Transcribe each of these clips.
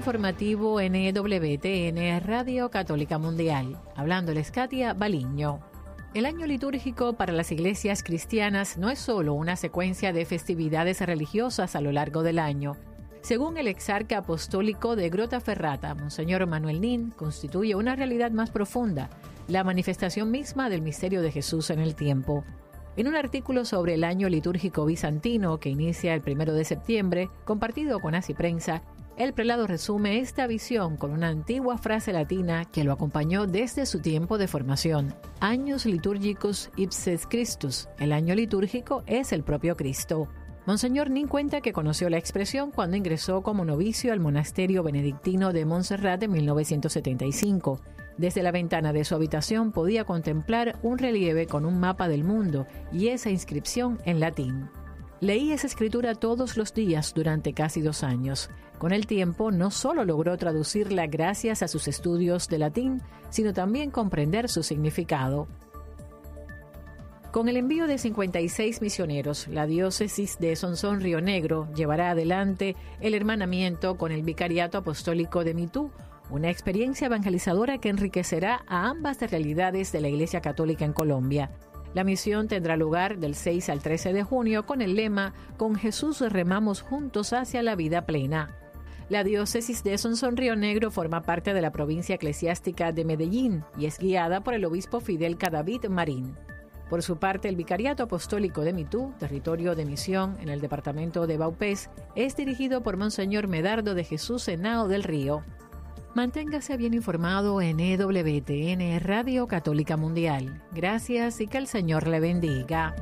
informativo NWTN Radio Católica Mundial. Hablándoles Katia Baliño. El año litúrgico para las iglesias cristianas no es solo una secuencia de festividades religiosas a lo largo del año. Según el exarca apostólico de Grottaferrata, Monseñor Manuel Nin, constituye una realidad más profunda, la manifestación misma del misterio de Jesús en el tiempo. En un artículo sobre el año litúrgico bizantino que inicia el 1 de septiembre, compartido con Así Prensa, el prelado resume esta visión con una antigua frase latina que lo acompañó desde su tiempo de formación. Años litúrgicos ipses Christus. El año litúrgico es el propio Cristo. Monseñor Nin cuenta que conoció la expresión cuando ingresó como novicio al monasterio benedictino de Montserrat en 1975. Desde la ventana de su habitación podía contemplar un relieve con un mapa del mundo y esa inscripción en latín. Leí esa escritura todos los días durante casi 2 años. Con el tiempo no solo logró traducirla gracias a sus estudios de latín, sino también comprender su significado. Con el envío de 56 misioneros, la diócesis de Sonsón Río Negro llevará adelante el hermanamiento con el Vicariato Apostólico de Mitú, una experiencia evangelizadora que enriquecerá a ambas realidades de la Iglesia Católica en Colombia. La misión tendrá lugar del 6 al 13 de junio con el lema «Con Jesús remamos juntos hacia la vida plena». La diócesis de Sonsón Río Negro forma parte de la provincia eclesiástica de Medellín y es guiada por el obispo Fidel Cadavid Marín. Por su parte, el Vicariato Apostólico de Mitú, territorio de misión en el departamento de Vaupés, es dirigido por Monseñor Medardo de Jesús Henao del Río. Manténgase bien informado en EWTN Radio Católica Mundial. Gracias y que el Señor le bendiga.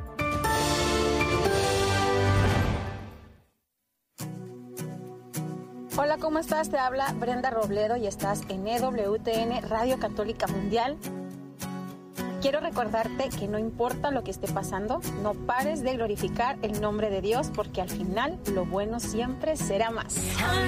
Hola, ¿cómo estás? Te habla Brenda Robledo y estás en EWTN Radio Católica Mundial. Quiero recordarte que no importa lo que esté pasando, no pares de glorificar el nombre de Dios porque al final lo bueno siempre será más.